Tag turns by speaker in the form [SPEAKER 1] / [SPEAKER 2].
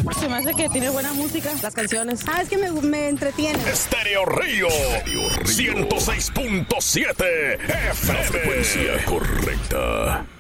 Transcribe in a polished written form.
[SPEAKER 1] Se me hace que tiene buena música, las canciones.
[SPEAKER 2] Ah, es que me entretiene.
[SPEAKER 3] Estéreo Río 106.7 FM. La frecuencia correcta.